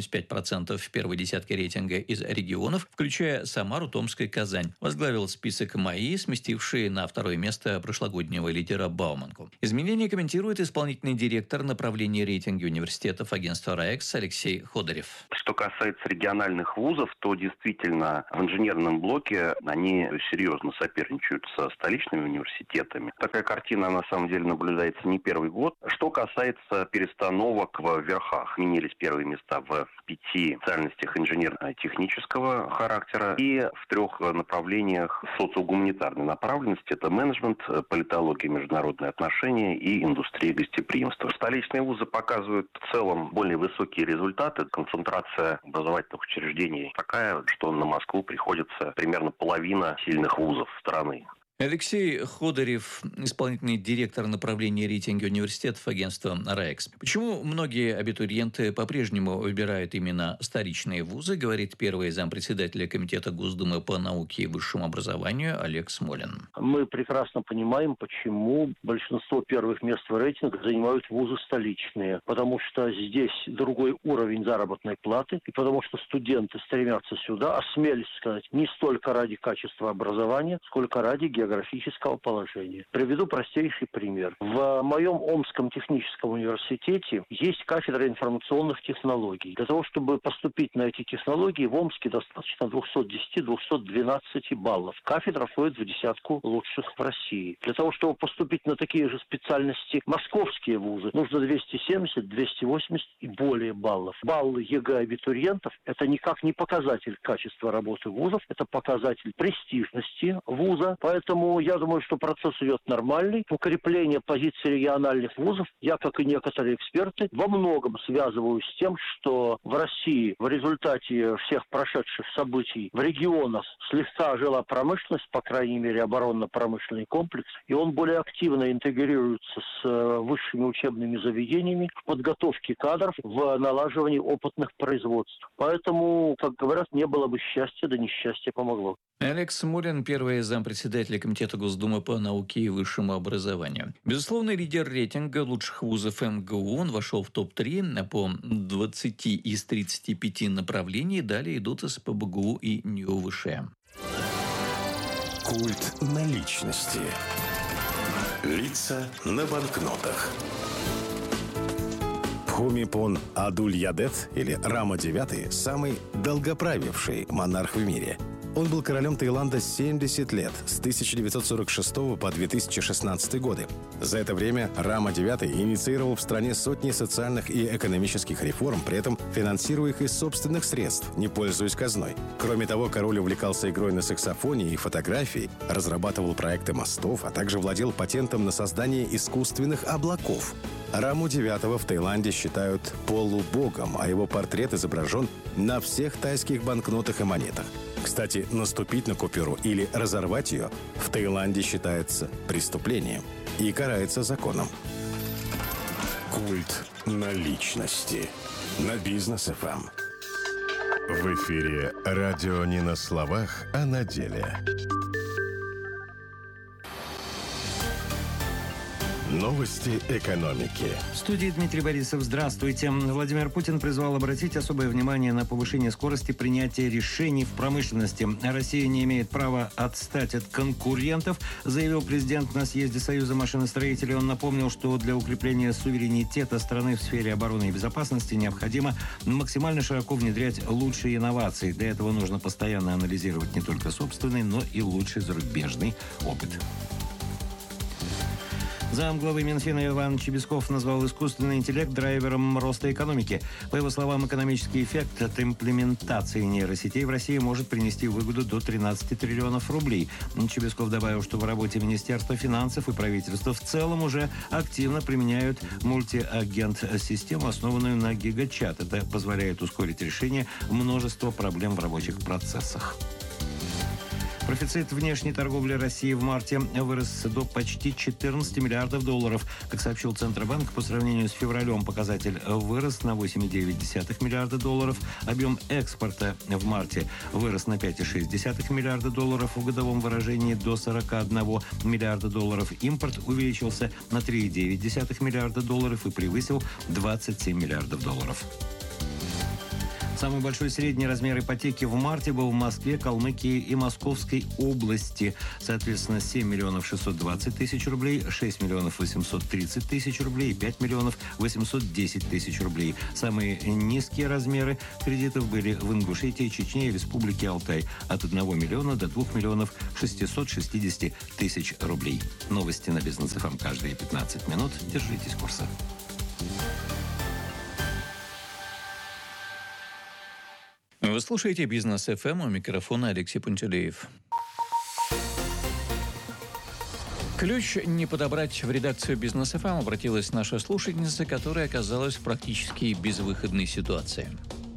85% в первой десятке рейтинга из регионов, включая Самару, Томск и Казань. Возглавил список МАИ, сместивший на второе место прошлогоднего лидера Бауманку. Изменения комментирует исполнительный директор направления рейтинга университетов агентства РАЭКС Алексей Ходорев. Что касается региональных вузов, то действительно в инженерном блоке они серьезно соперничают со столичными университетами. Такая картина на самом деле наблюдается не первый год. Что касается перестановок в верхах, сменились первые места в 5 специальностях инженерно-технического характера и в 3 направлениях социогуманитарной направленности. Это менеджмент, политология, международные отношения и индустрия гостеприимства. Столичные вузы показывают в целом более высокие результаты. Концентрация образовательных учреждений такая, что на Москву приходится примерно половина сильных вузов страны. Алексей Ходорев, исполнительный директор направления рейтинга университетов агентства РАЭКС. Почему многие абитуриенты по-прежнему выбирают именно столичные вузы, говорит первый зампредседателя Комитета Госдумы по науке и высшему образованию Олег Смолин. Мы прекрасно понимаем, почему большинство первых мест в рейтинге занимают вузы столичные. Потому что здесь другой уровень заработной платы, и потому что студенты стремятся сюда, осмелюсь сказать, не столько ради качества образования, сколько ради географического положения. Приведу простейший пример. В моем Омском техническом университете есть кафедра информационных технологий. Для того, чтобы поступить на эти технологии, в Омске достаточно 210-212 баллов. Кафедра входит в десятку лучших в России. Для того, чтобы поступить на такие же специальности московские вузы, нужно 270, 280 и более баллов. Баллы ЕГЭ абитуриентов – это никак не показатель качества работы вузов, это показатель престижности вуза. Поэтому я думаю, что процесс идет нормальный. Укрепление позиций региональных вузов, я, как и некоторые эксперты, во многом связываю с тем, что в России в результате всех прошедших событий в регионах слегка ожила промышленность, по крайней мере оборонно-промышленный комплекс, и он более активно интегрируется с высшими учебными заведениями в подготовке кадров, в налаживании опытных производств. Поэтому, как говорят, не было бы счастья, да несчастье помогло. Алекс Смолин, первый зампредседателя Комитета Госдумы по науке и высшему образованию. Безусловный лидер рейтинга лучших вузов МГУ. Он вошел в топ-3 по 20 из 35 направлений. Далее идут СПбГУ и НИУ-ВШ. Культ наличности. Лица на банкнотах. Пхумипон Адульядет или Рама IX – самый долгоправивший монарх в мире. Он был королем Таиланда 70 лет, с 1946 по 2016 годы. За это время Рама IX инициировал в стране сотни социальных и экономических реформ, при этом финансируя их из собственных средств, не пользуясь казной. Кроме того, король увлекался игрой на саксофоне и фотографией, разрабатывал проекты мостов, а также владел патентом на создание искусственных облаков. Раму IX в Таиланде считают полубогом, а его портрет изображен на всех тайских банкнотах и монетах. Кстати, наступить на купюру или разорвать ее в Таиланде считается преступлением и карается законом. Культ наличности на Бизнес ФМ. В эфире радио не на словах, а на деле. Новости экономики. В студии Дмитрий Борисов. Здравствуйте. Владимир Путин призвал обратить особое внимание на повышение скорости принятия решений в промышленности. Россия не имеет права отстать от конкурентов, заявил президент на съезде Союза машиностроителей. Он напомнил, что для укрепления суверенитета страны в сфере обороны и безопасности необходимо максимально широко внедрять лучшие инновации. Для этого нужно постоянно анализировать не только собственный, но и лучший зарубежный опыт. Замглавы Минфина Иван Чебесков назвал искусственный интеллект драйвером роста экономики. По его словам, экономический эффект от имплементации нейросетей в России может принести выгоду до 13 триллионов рублей. Чебесков добавил, что в работе Министерства финансов и правительства в целом уже активно применяют мультиагент-систему, основанную на гигачат. Это позволяет ускорить решение множества проблем в рабочих процессах. Профицит внешней торговли России в марте вырос до почти 14 миллиардов долларов. Как сообщил Центробанк, по сравнению с февралем показатель вырос на 8,9 миллиарда долларов. Объем экспорта в марте вырос на 5,6 миллиарда долларов в годовом выражении до 41 миллиарда долларов. Импорт увеличился на 3,9 миллиарда долларов и превысил 27 миллиардов долларов. Самый большой средний размер ипотеки в марте был в Москве, Калмыкии и Московской области. Соответственно, 7 миллионов 620 тысяч рублей, 6 миллионов 830 тысяч рублей и 5 миллионов 810 тысяч рублей. Самые низкие размеры кредитов были в Ингушетии, Чечне и Республике Алтай. От 1 миллиона до 2 миллионов 660 тысяч рублей. Новости на Бизнес ФМ каждые 15 минут. Держитесь курса. Вы слушаете «Бизнес ФМ», у микрофона Алексей Пантелеев. Ключ не подобрать в редакцию «Бизнес ФМ» обратилась наша слушательница, которая оказалась в практически безвыходной ситуации.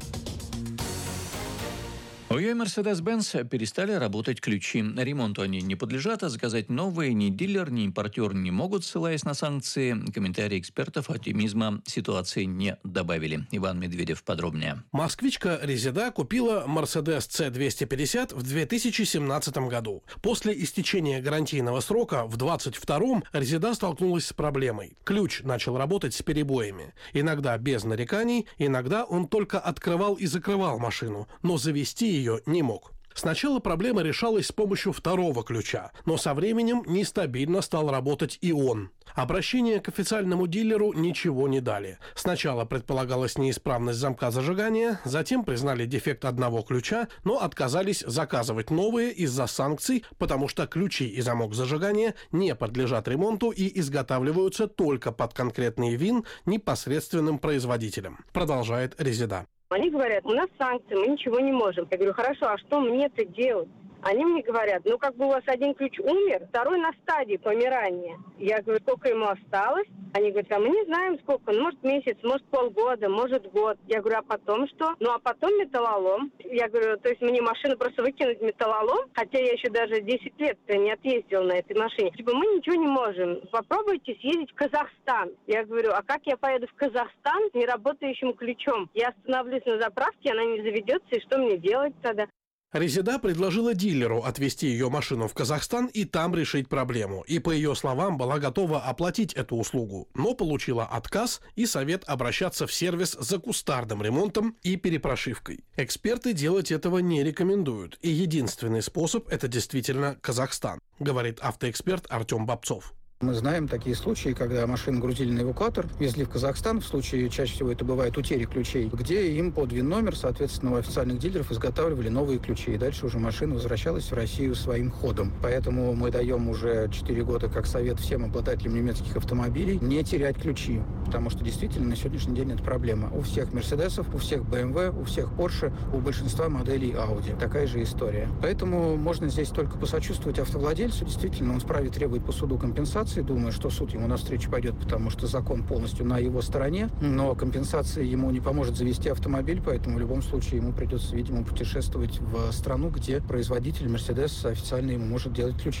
У ее Mercedes-Benz перестали работать ключи. Ремонту они не подлежат, а заказать новые ни дилер, ни импортер не могут, ссылаясь на санкции. Комментарии экспертов оптимизма ситуации не добавили. Иван Медведев подробнее. Москвичка Резеда купила Mercedes C250 в 2017 году. После истечения гарантийного срока в 2022 Резеда столкнулась с проблемой. Ключ начал работать с перебоями. Иногда без нареканий, иногда он только открывал и закрывал машину, но завести ее не мог. Сначала проблема решалась с помощью второго ключа, но со временем нестабильно стал работать и он. Обращение к официальному дилеру ничего не дали. Сначала предполагалась неисправность замка зажигания, затем признали дефект одного ключа, но отказались заказывать новые из-за санкций, потому что ключи и замок зажигания не подлежат ремонту и изготавливаются только под конкретный ВИН непосредственным производителем. Продолжает Резеда. Они говорят, у нас санкции, мы ничего не можем. Я говорю, хорошо, а что мне-то делать? Они мне говорят, ну как бы у вас один ключ умер, второй на стадии помирания. Я говорю, сколько ему осталось? Они говорят, а мы не знаем сколько, ну может месяц, может полгода, может год. Я говорю, а потом что? Ну а потом металлолом. Я говорю, то есть мне машину просто выкинуть металлолом, хотя я еще даже 10 лет не отъездила на этой машине. Типа мы ничего не можем. Попробуйте съездить в Казахстан. Я говорю, а как я поеду в Казахстан с неработающим ключом? Я остановлюсь на заправке, она не заведется, и что мне делать тогда? Резеда предложила дилеру отвезти ее машину в Казахстан и там решить проблему. И, по ее словам, была готова оплатить эту услугу, но получила отказ и совет обращаться в сервис за кустарным ремонтом и перепрошивкой. Эксперты делать этого не рекомендуют, и единственный способ – это действительно Казахстан, говорит автоэксперт Артем Бобцов. Мы знаем такие случаи, когда машины грузили на эвакуатор, везли в Казахстан, в случае, чаще всего это бывает утери ключей, где им под ВИН-номер, соответственно, у официальных дилеров изготавливали новые ключи, и дальше уже машина возвращалась в Россию своим ходом. Поэтому мы даем уже 4 года как совет всем обладателям немецких автомобилей не терять ключи, потому что действительно на сегодняшний день это проблема. У всех Мерседесов, у всех BMW, у всех Porsche, у большинства моделей Audi. Такая же история. Поэтому можно здесь только посочувствовать автовладельцу, действительно, он вправе требовать по суду компенсации. Думаю, что суд ему навстречу пойдет, потому что закон полностью на его стороне, но компенсация ему не поможет завести автомобиль, поэтому в любом случае ему придется, видимо, путешествовать в страну, где производитель Mercedes официально ему может делать ключи.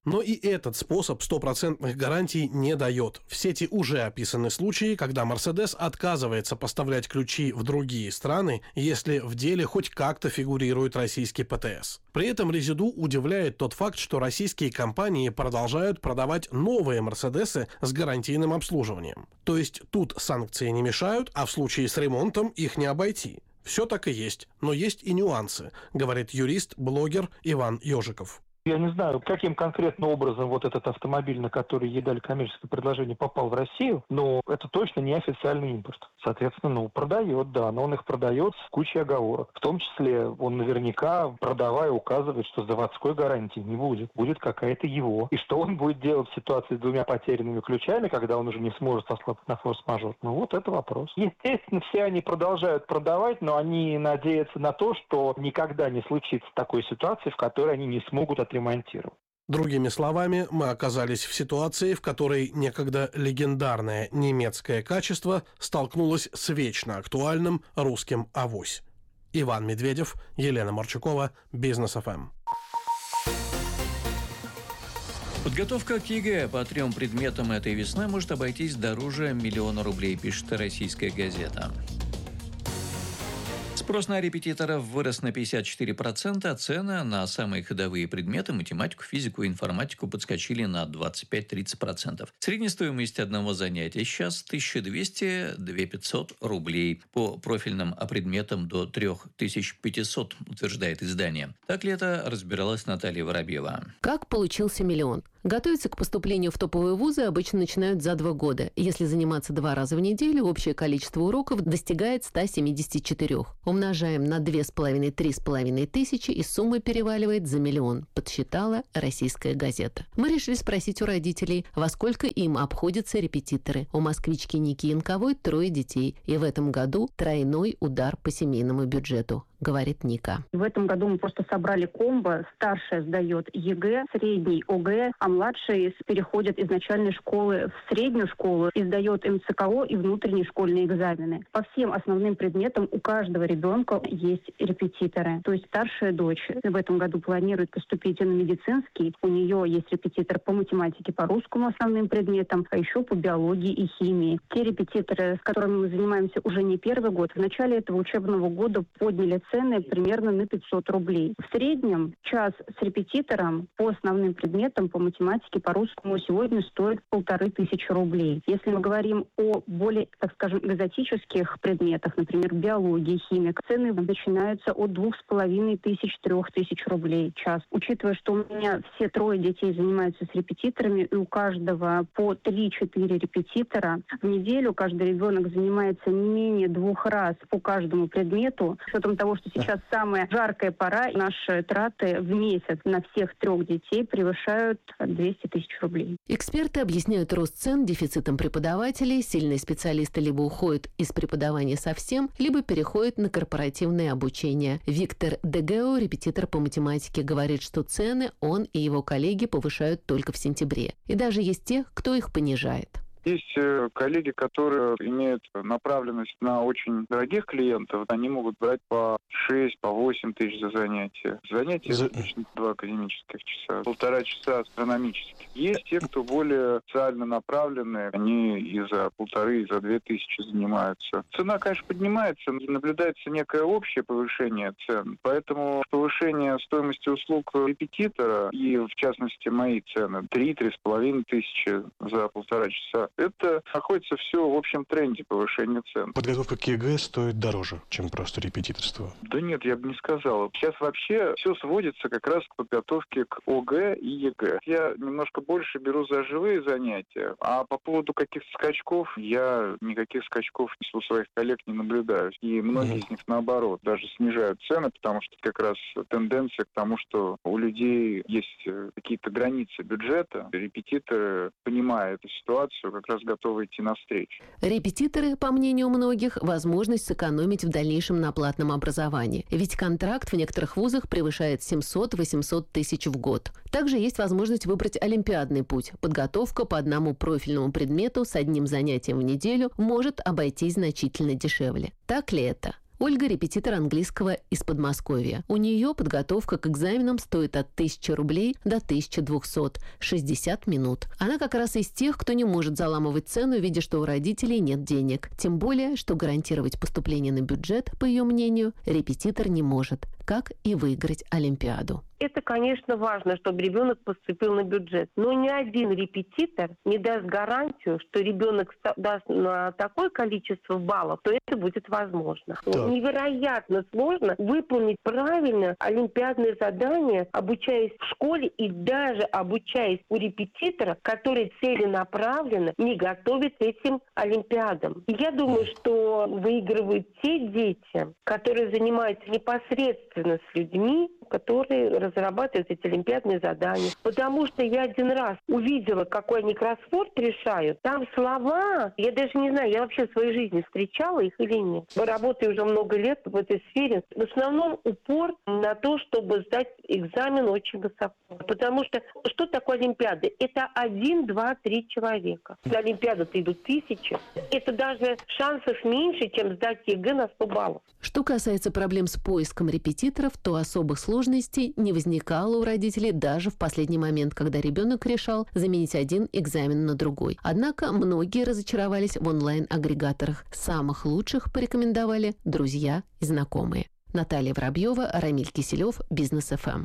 Но и этот способ стопроцентных гарантий не дает. В сети уже описаны случаи, когда Mercedes отказывается поставлять ключи в другие страны, если в деле хоть как-то фигурирует российский ПТС. При этом Резиду удивляет тот факт, что российские компании продолжают продавать новые Мерседесы с гарантийным обслуживанием. То есть тут санкции не мешают, а в случае с ремонтом их не обойти. Все так и есть, но есть и нюансы, говорит юрист-блогер Иван Ежиков. Я не знаю, каким конкретно образом вот этот автомобиль, на который ей дали коммерческое предложение, попал в Россию, но это точно не официальный импорт. Соответственно, продает, да, но он их продает с кучей оговорок. В том числе он наверняка, продавая, указывает, что заводской гарантии не будет. Будет какая-то его. И что он будет делать в ситуации с 2 потерянными ключами, когда он уже не сможет сослаться на форс-мажор? Ну вот это вопрос. Естественно, все они продолжают продавать, но они надеются на то, что никогда не случится такой ситуации, в которой они не смогут отремонтировать. Другими словами, мы оказались в ситуации, в которой некогда легендарное немецкое качество столкнулось с вечно актуальным русским авось. Иван Медведев, Елена Марчукова, Бизнес ФМ. Подготовка к ЕГЭ по 3 предметам этой весны может обойтись дороже 1 000 000 рублей, пишет «Российская газета». Спрос на репетиторов вырос на 54%, а цены на самые ходовые предметы – математику, физику и информатику – подскочили на 25-30%. Средняя стоимость одного занятия сейчас 1200-2500 рублей. По профильным предметам до 3500, утверждает издание. Так ли это, разбиралась Наталья Воробьева. Как получился миллион? Готовиться к поступлению в топовые вузы обычно начинают за 2 года. Если заниматься 2 раза в неделю, общее количество уроков достигает 174. Умножаем на 2500-3,5 тысячи, и сумма переваливает за 1 000 000, подсчитала «Российская газета». Мы решили спросить у родителей, во сколько им обходятся репетиторы. У москвички Ники Янковой 3 детей, и в этом году тройной удар по семейному бюджету, говорит Ника. В этом году мы просто собрали комбо. Старшая сдает ЕГЭ, средний ОГЭ, а младший переходит из начальной школы в среднюю школу и сдает МЦКО и внутренние школьные экзамены. По всем основным предметам у каждого ребенка есть репетиторы. То есть старшая дочь в этом году планирует поступить на медицинский. У нее есть репетитор по математике, по русскому основным предметам, а еще по биологии и химии. Те репетиторы, с которыми мы занимаемся уже не 1-й год, в начале этого учебного года подняли цены примерно на 500 рублей. В среднем час с репетитором по основным предметам, по математике, по русскому сегодня стоит 1500 рублей. Если мы говорим о более, так скажем, экзотических предметах, например, биологии, химия, цены начинаются от 2500-3000 рублей в час. Учитывая, что у меня все 3 детей занимаются с репетиторами, и у каждого по 3-4 репетитора, в неделю каждый ребенок занимается не менее 2 раз по каждому предмету, с учетом того, что сейчас самая жаркая пора, наши траты в месяц на всех 3 детей превышают 200 000 рублей. Эксперты объясняют рост цен дефицитом преподавателей. Сильные специалисты либо уходят из преподавания совсем, либо переходят на корпоративное обучение. Виктор Дегео, репетитор по математике, говорит, что цены он и его коллеги повышают только в сентябре. И даже есть те, кто их понижает. Есть коллеги, которые имеют направленность на очень дорогих клиентов. Они могут брать по 6, по 8 тысяч за занятие. Занятия обычно 2 академических часа, 1,5 часа астрономических. Есть те, кто более социально направленные. Они и за 1,5, и за 2 тысячи занимаются. Цена, конечно, поднимается. Наблюдается некое общее повышение цен. Поэтому повышение стоимости услуг репетитора и, в частности, мои цены 3-3,5 тысячи за 1,5 часа. Это находится все в общем тренде повышения цен. Подготовка к ЕГЭ стоит дороже, чем просто репетиторство? Да нет, я бы не сказал. Сейчас вообще все сводится как раз к подготовке к ОГЭ и ЕГЭ. Я немножко больше беру за живые занятия, а по поводу каких-то скачков, я никаких скачков у своих коллег не наблюдаю. И многие из них, наоборот, даже снижают цены, потому что как раз тенденция к тому, что у людей есть какие-то границы бюджета. Репетиторы, понимая эту ситуацию, как раз готовы идти навстречу. Репетиторы, по мнению многих, возможность сэкономить в дальнейшем на платном образовании. Ведь контракт в некоторых вузах превышает 700-800 тысяч в год. Также есть возможность выбрать олимпиадный путь. Подготовка по одному профильному предмету с одним занятием в неделю может обойтись значительно дешевле. Так ли это? Ольга – репетитор английского из Подмосковья. У нее подготовка к экзаменам стоит от 1000 рублей до 1200 – 60 минут. Она как раз из тех, кто не может заламывать цену, видя, что у родителей нет денег. Тем более, что гарантировать поступление на бюджет, по ее мнению, репетитор не может, как и выиграть Олимпиаду. Это, конечно, важно, чтобы ребенок поступил на бюджет. Но ни один репетитор не даст гарантию, что ребенок даст на такое количество баллов, то это будет возможно. Невероятно сложно выполнить правильно олимпиадное задание, обучаясь в школе и даже обучаясь у репетитора, который целенаправленно не готовит этим олимпиадам. И я думаю, что выигрывают те дети, которые занимаются непосредственно с людьми, которые разрабатывают эти олимпиадные задания. Потому что я один раз увидела, какой они кроссворд решают. Там слова, я даже не знаю, я вообще в своей жизни встречала их или нет. Работаю уже много лет в этой сфере. В основном упор на то, чтобы сдать экзамен очень высоко. Потому что такое олимпиада? Это 1, 2, 3 человека. На олимпиаду-то идут 1000. Это даже шансов меньше, чем сдать ЕГЭ на 100 баллов. Что касается проблем с поиском репетиторов, то особых сложностей не возникало у родителей даже в последний момент, когда ребенок решал заменить один экзамен на другой. Однако многие разочаровались в онлайн-агрегаторах. Самых лучших порекомендовали друзья и знакомые. Наталья Воробьева, Рамиль Киселев, Бизнес ФМ.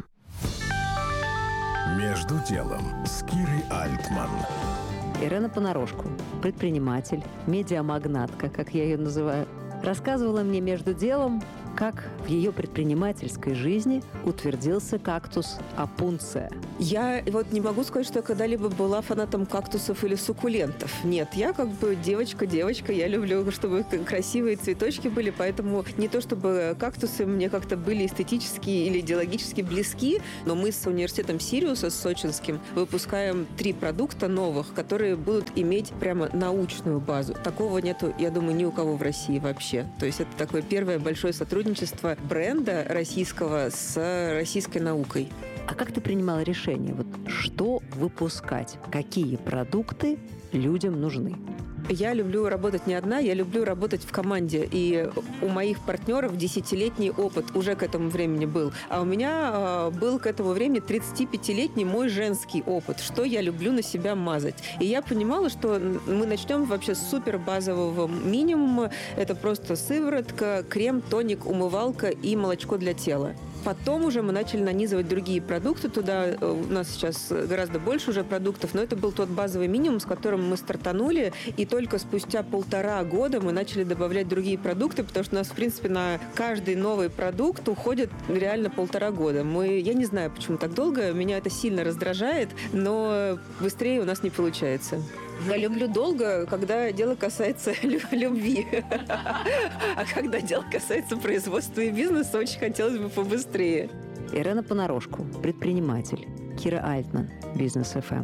Между делом с Кирой Альтман. Ирена Понарошку, предприниматель, медиамагнатка, как я ее называю, рассказывала мне между делом, как в ее предпринимательской жизни утвердился кактус опунция. Я вот не могу сказать, что я когда-либо была фанатом кактусов или суккулентов. Нет, я как бы девочка, я люблю, чтобы красивые цветочки были, поэтому не то чтобы кактусы мне как-то были эстетически или идеологически близки, но мы с университетом Сириуса, с сочинским, выпускаем 3 продукта новых, которые будут иметь прямо научную базу. Такого нету, я думаю, ни у кого в России вообще. То есть это такое первое большое сотрудничество бренда российского с российской наукой. А как ты принимала решение? Вот что выпускать? Какие продукты людям нужны? Я люблю работать не одна, я люблю работать в команде. И у моих партнеров 10-летний опыт уже к этому времени был. А у меня был к этому времени 35-летний мой женский опыт. Что я люблю на себя мазать. И я понимала, что мы начнем вообще с супер базового минимума. Это просто сыворотка, крем, тоник, умывалка и молочко для тела. Потом уже мы начали нанизывать другие продукты туда. У нас сейчас гораздо больше уже продуктов, но это был тот базовый минимум, с которым мы стартанули. И только спустя 1,5 года мы начали добавлять другие продукты, потому что у нас, в принципе, на каждый новый продукт уходит реально 1,5 года. Я не знаю, почему так долго. Меня это сильно раздражает, но быстрее у нас не получается. Я люблю долго, когда дело касается любви. А когда дело касается производства и бизнеса, очень хотелось бы побыстрее. Ирена Понарошку, предприниматель. Кира Альтман, Бизнес ФМ.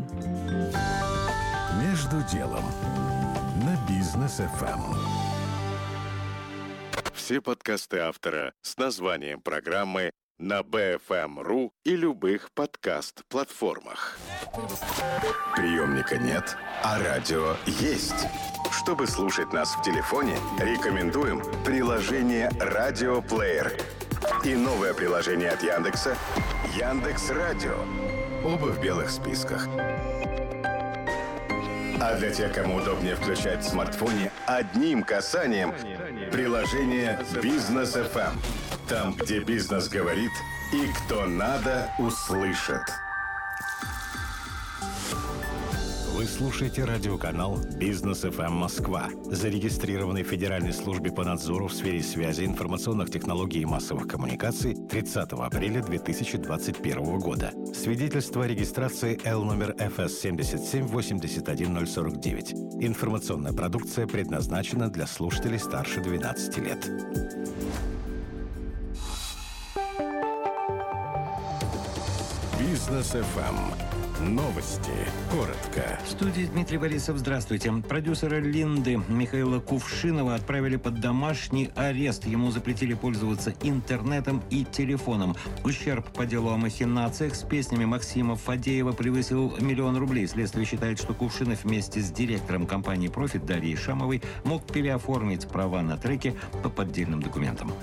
Между делом на Бизнес ФМ. Все подкасты автора с названием программы на BFM.ru и любых подкаст-платформах. Приемника нет, а радио есть. Чтобы слушать нас в телефоне, рекомендуем приложение «Радиоплеер» и новое приложение от Яндекса «Яндекс.Радио». Оба в белых списках. А для тех, кому удобнее включать в смартфоне одним касанием приложение «Бизнес ФМ». Там, где бизнес говорит и кто надо, услышит. Вы слушаете радиоканал «Бизнес ФМ Москва», зарегистрированный в Федеральной службе по надзору в сфере связи, информационных технологий и массовых коммуникаций 30 апреля 2021 года. Свидетельство о регистрации Л номер ФС 7781049. Информационная продукция предназначена для слушателей старше 12 лет. Бизнес ФМ. Новости. Коротко. В студии Дмитрий Борисов. Здравствуйте. Продюсера «Линды» Михаила Кувшинова отправили под домашний арест. Ему запретили пользоваться интернетом и телефоном. Ущерб по делу о махинациях с песнями Максима Фадеева превысил 1 миллион рублей. Следствие считает, что Кувшинов вместе с директором компании «Профит» Дарьей Шамовой мог переоформить права на треки по поддельным документам.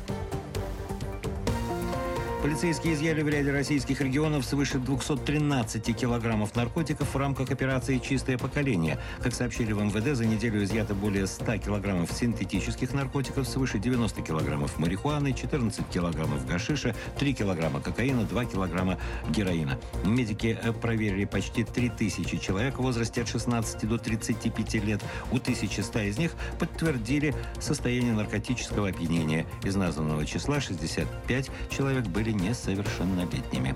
Полицейские изъяли в ряде российских регионов свыше 213 килограммов наркотиков в рамках операции «Чистое поколение». Как сообщили в МВД, за неделю изъято более 100 килограммов синтетических наркотиков, свыше 90 килограммов марихуаны, 14 килограммов гашиша, 3 килограмма кокаина, 2 килограмма героина. Медики проверили почти 3000 человек в возрасте от 16 до 35 лет. У 1100 из них подтвердили состояние наркотического опьянения. Из названного числа 65 человек были несовершеннолетними.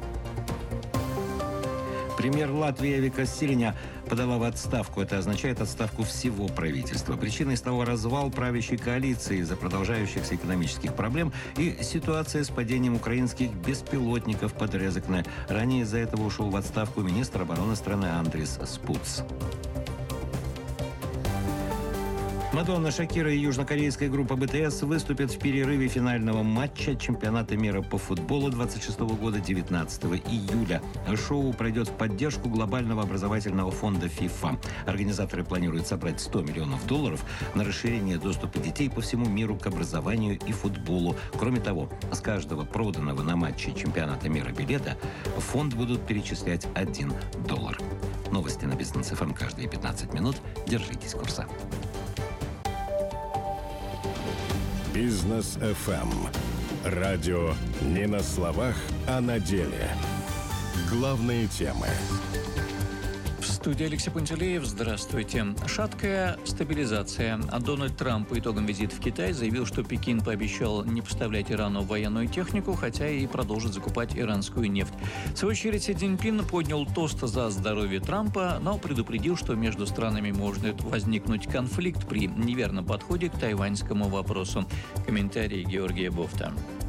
Премьер Латвии Вика Сириня подала в отставку. Это означает отставку всего правительства. Причиной стал развал правящей коалиции из-за продолжающихся экономических проблем и ситуация с падением украинских беспилотников под Резекне. Ранее из-за этого ушел в отставку министр обороны страны Андрис Спуц. Мадонна, Шакира и южнокорейская группа БТС выступят в перерыве финального матча чемпионата мира по футболу 26 года 19 июля. Шоу пройдет в поддержку глобального образовательного фонда FIFA. Организаторы планируют собрать $100 миллионов на расширение доступа детей по всему миру к образованию и футболу. Кроме того, с каждого проданного на матче чемпионата мира билета в фонд будут перечислять $1. Новости на Бизнес ФМ каждые 15 минут. Держитесь курса. Бизнес ФМ. Радио не на словах, а на деле. Главные темы. В студии Алексей Пантелеев. Здравствуйте. Шаткая стабилизация. А Дональд Трамп по итогам визита в Китай заявил, что Пекин пообещал не поставлять Ирану военную технику, хотя и продолжит закупать иранскую нефть. В свою очередь, Си Цзиньпин поднял тост за здоровье Трампа, но предупредил, что между странами может возникнуть конфликт при неверном подходе к тайваньскому вопросу. Комментарий Георгия Бофта.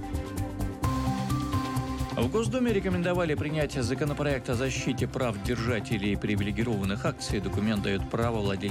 В Госдуме рекомендовали принять законопроект о защите прав держателей привилегированных акций. Документ дает право владельцам